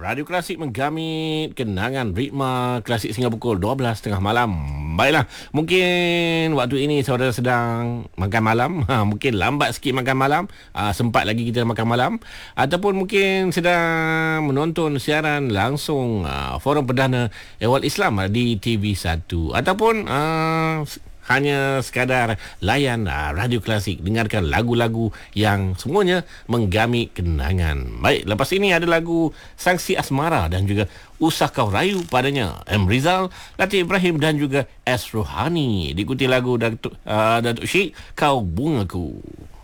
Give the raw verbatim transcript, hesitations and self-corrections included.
Radio Klasik menggamit kenangan ritma klasik sehingga pukul dua belas tiga puluh malam. Baiklah, mungkin waktu ini saudara sedang makan malam, ha, mungkin lambat sikit makan malam, ha, sempat lagi kita makan malam, ataupun mungkin sedang menonton siaran langsung ha, Forum Perdana Ehwal Islam di T V satu, ataupun ha, hanya sekadar layan uh, Radio Klasik, dengarkan lagu-lagu yang semuanya menggamit kenangan. Baik, lepas ini ada lagu Sangsi Asmara dan juga Usah Kau Rayu padanya, M. Rizal, Latif Ibrahim dan juga S. Rohani. Diikuti lagu Datuk, uh, Datuk Syed, Kau Bungaku.